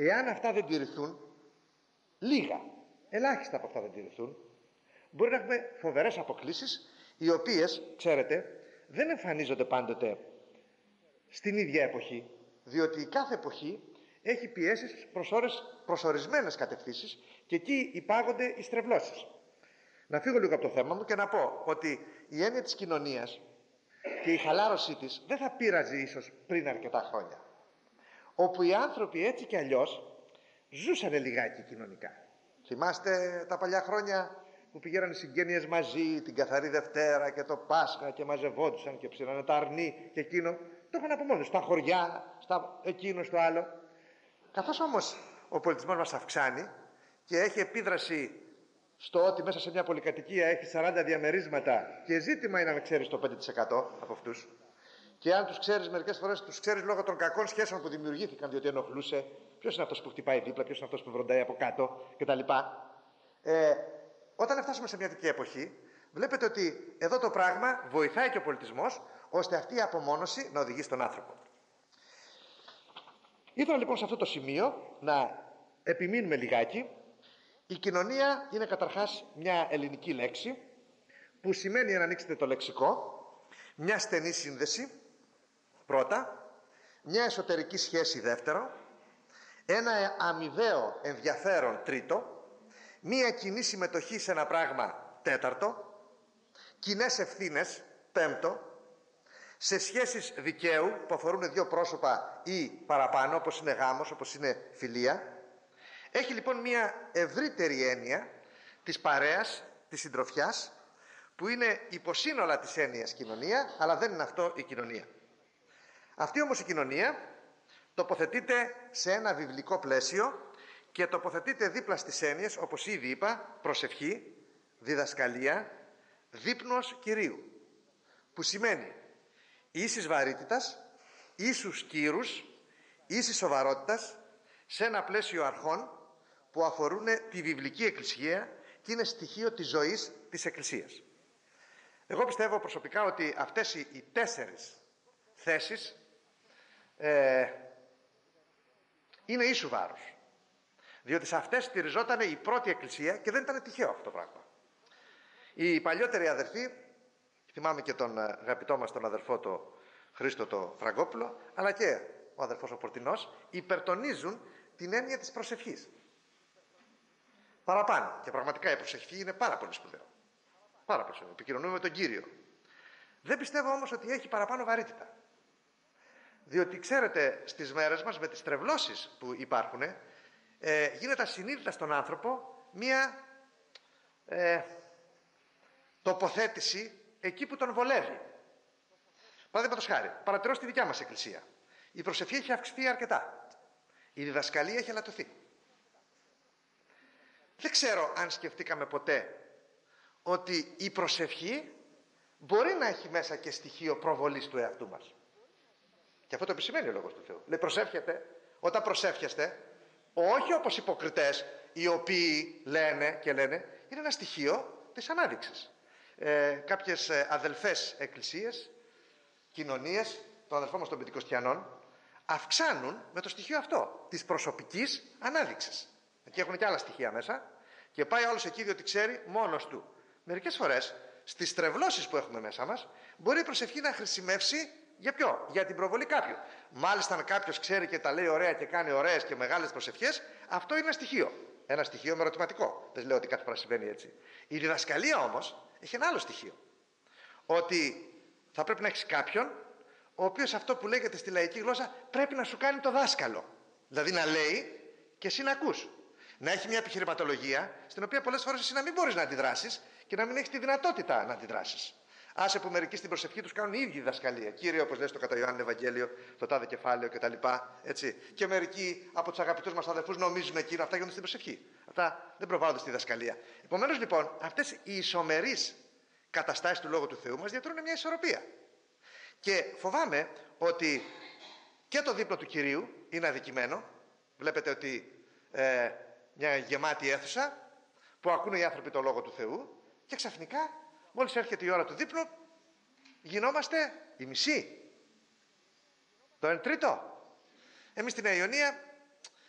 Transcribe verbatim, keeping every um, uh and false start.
Εάν αυτά δεν τηρηθούν, λίγα, ελάχιστα από αυτά δεν τηρηθούν, μπορεί να έχουμε φοβερές αποκλίσεις, οι οποίες, ξέρετε, δεν εμφανίζονται πάντοτε στην ίδια εποχή, διότι κάθε εποχή έχει πιέσεις προς ώρες προσορισμένες κατευθύνσεις και εκεί υπάγονται οι στρεβλώσεις. Να φύγω λίγο από το θέμα μου και να πω ότι η έννοια της κοινωνίας και η χαλάρωσή της δεν θα πείραζε ίσως πριν αρκετά χρόνια, όπου οι άνθρωποι έτσι και αλλιώς ζούσανε λιγάκι κοινωνικά. Θυμάστε τα παλιά χρόνια που πηγαίνανε οι συγγένειες μαζί την Καθαρή Δευτέρα και το Πάσχα και μαζευόντουσαν και ψήνανε τα αρνί και εκείνο? Το είχαν από μόνος, στα χωριά, στα εκείνο, στο άλλο. Καθώς όμως ο πολιτισμός μας αυξάνει και έχει επίδραση στο ότι μέσα σε μια πολυκατοικία έχει σαράντα διαμερίσματα και ζήτημα είναι να ξέρεις το πέντε τοις εκατό από αυτούς, και αν τους ξέρεις μερικές φορές, τους ξέρεις λόγω των κακών σχέσεων που δημιουργήθηκαν, διότι ενοχλούσε ποιος είναι αυτός που χτυπάει δίπλα, ποιος είναι αυτός που βροντάει από κάτω κτλ. Ε, όταν φτάσουμε σε μια τέτοια εποχή, βλέπετε ότι εδώ το πράγμα βοηθάει και ο πολιτισμός, ώστε αυτή η απομόνωση να οδηγεί στον άνθρωπο. Ήθελα λοιπόν σε αυτό το σημείο να επιμείνουμε λιγάκι. Η κοινωνία είναι καταρχάς μια ελληνική λέξη που σημαίνει, αν ανοίξετε το λεξικό, μια στενή σύνδεση πρώτα, μια εσωτερική σχέση δεύτερο, ένα αμοιβαίο ενδιαφέρον τρίτο, μια κοινή συμμετοχή σε ένα πράγμα τέταρτο, κοινές ευθύνες πέμπτο, σε σχέσεις δικαίου που αφορούν δύο πρόσωπα ή παραπάνω, όπως είναι γάμος, όπως είναι φιλία. Έχει λοιπόν μια ευρύτερη έννοια της παρέας, της συντροφιάς, που είναι υποσύνολα της έννοιας κοινωνία, αλλά δεν είναι αυτό η κοινωνία. Αυτή όμως η κοινωνία τοποθετείται σε ένα βιβλικό πλαίσιο και τοποθετείται δίπλα στις έννοιες, όπως ήδη είπα, προσευχή, διδασκαλία, δείπνος Κυρίου, που σημαίνει ίσης βαρύτητας, ίσους κύρους, ίσης σοβαρότητας, σε ένα πλαίσιο αρχών που αφορούν τη βιβλική εκκλησία και είναι στοιχείο της ζωής της εκκλησίας. Εγώ πιστεύω προσωπικά ότι αυτές οι, οι τέσσερις θέσεις ε, είναι ίσου βάρους, διότι σε αυτές στηριζόταν η πρώτη εκκλησία και δεν ήταν τυχαίο αυτό το πράγμα. Οι παλιότεροι αδερφοί, θυμάμαι και τον αγαπητό μας τον αδερφό τον Χρήστο το Φραγκόπουλο, αλλά και ο αδερφός ο Πορτινός, υπερτονίζουν την έννοια της προσευχής παραπάνω, και πραγματικά η προσευχή είναι πάρα πολύ σπουδαίο. Πάρα πολύ σπουδαίο. Επικοινωνούμε με τον Κύριο. Δεν πιστεύω όμως ότι έχει παραπάνω βαρύτητα, διότι ξέρετε, στις μέρες μας με τις τρευλώσεις που υπάρχουν ε, γίνεται ασυνείδητα στον άνθρωπο μία ε, τοποθέτηση εκεί που τον βολεύει. Παραδείγματος χάρη, παρατηρώ στη δικιά μας εκκλησία, η προσευχή έχει αυξηθεί αρκετά, η διδασκαλία έχει αλατωθεί. Δεν ξέρω αν σκεφτήκαμε ποτέ ότι η προσευχή μπορεί να έχει μέσα και στοιχείο προβολής του εαυτού μας. Και αυτό το επισημαίνει ο Λόγος του Θεού. Λέει, προσεύχετε, όταν προσεύχεστε, όχι όπως υποκριτές οι οποίοι λένε και λένε, είναι ένα στοιχείο της ανάδειξης. Ε, κάποιες αδελφές εκκλησίες, κοινωνίες των αδελφών μας των Πεντηκοστιανών αυξάνουν με το στοιχείο αυτό της προσωπικής ανάδειξης. Εκεί έχουν και άλλα στοιχεία μέσα και πάει όλος εκεί διότι ξέρει μόνος του. Μερικές φορές στις τρευλώσεις που έχουμε μέσα μας μπορεί η προσευχή να χρησιμεύσει για ποιο? Για την προβολή κάποιου. Μάλιστα αν κάποιος ξέρει και τα λέει ωραία και κάνει ωραίες και μεγάλες προσευχές, αυτό είναι ένα στοιχείο. Ένα στοιχείο με ερωτηματικό. Δεν λέω ότι κάθε φορά συμβαίνει έτσι. Η διδασκαλία όμως έχει ένα άλλο στοιχείο. Ότι θα πρέπει να έχεις κάποιον ο οποίος αυτό που λέγεται στη λαϊκή γλώσσα πρέπει να σου κάνει το δάσκαλο. Δηλαδή να λέει και εσύ να ακούς. Να έχει μια επιχειρηματολογία στην οποία πολλές φορές εσύ να μην μπορείς να αντιδράσεις και να μην έχεις τη δυνατότητα να αντιδράσεις. Άσε που μερικοί στην προσευχή τους κάνουν η ίδια διδασκαλία. Κύριε, όπως λέει στο κατά Ιωάννη Ευαγγέλιο, το τάδε κεφάλαιο κτλ. Έτσι. Και μερικοί από τους αγαπητούς μας αδελφούς νομίζουν εκείνο, αυτά γίνονται στην προσευχή. Αυτά δεν προβάλλονται στη διδασκαλία. Επομένως λοιπόν, αυτές οι ισομερείς καταστάσεις του Λόγου του Θεού μας διατηρούν μια ισορροπία. Και φοβάμαι ότι και το δίπλο του Κυρίου είναι αδικημένο. Βλέπετε ότι ε, μια γεμάτη αίθουσα που ακούνε οι άνθρωποι το Λόγο του Θεού και ξαφνικά μόλις έρχεται η ώρα του δείπνου γινόμαστε οι μισοί, το εν τρίτο. Εμείς στην Νέα Ιωνία